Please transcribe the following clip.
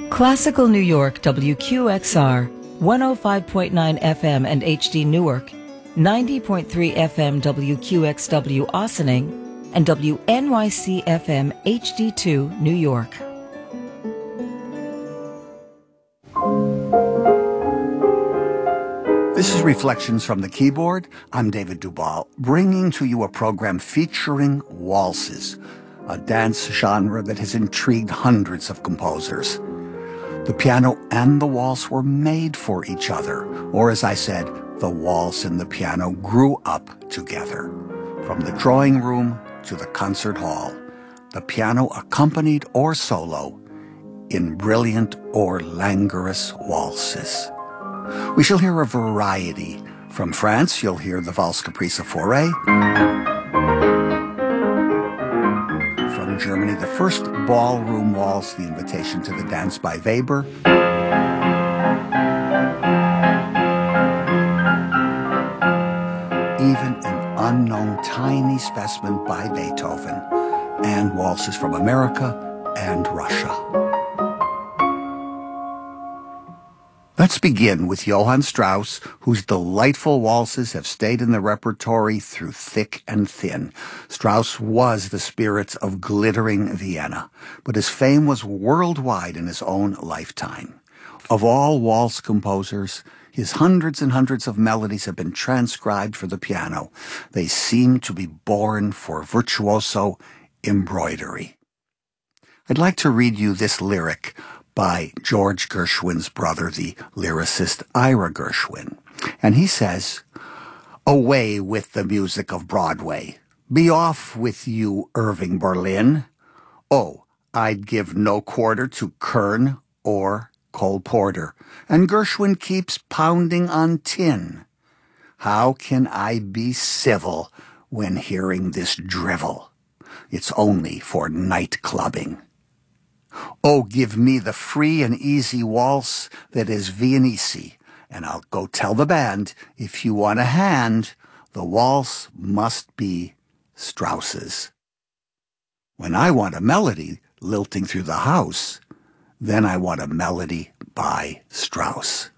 Classical New York WQXR, 105.9 FM and HD Newark, 90.3 FM WQXW Ossining, and WNYC FM HD2 New York. This is Reflections from the Keyboard. I'm David Duvall, bringing to you a program featuring waltzes, a dance genre that has intrigued hundreds of composers. The piano and the waltz were made for each other, or as I said, the waltz and the piano grew up together. From the drawing room to the concert hall, the piano accompanied or solo in brilliant or languorous waltzes. We shall hear a variety. From France, you'll hear the Valse Caprice of Fauré. From Germany, the first ballroom waltz, The Invitation to the Dance by Weber. Even an unknown tiny specimen by Beethoven, and waltzes from America and Russia. Let's begin with Johann Strauss, whose delightful waltzes have stayed in the repertory through thick and thin. Strauss was the spirit of glittering Vienna, but his fame was worldwide in his own lifetime. Of all waltz composers, his hundreds and hundreds of melodies have been transcribed for the piano. They seem to be born for virtuoso embroidery. I'd like to read you this lyric by George Gershwin's brother, the lyricist Ira Gershwin. And he says, "Away with the music of Broadway. Be off with you, Irving Berlin. Oh, I'd give no quarter to Kern or Cole Porter. And Gershwin keeps pounding on tin. How can I be civil when hearing this drivel? It's only for night clubbing. Oh, give me the free and easy waltz that is Viennese, and I'll go tell the band, if you want a hand, the waltz must be Strauss's. When I want a melody lilting through the house, then I want a melody by Strauss."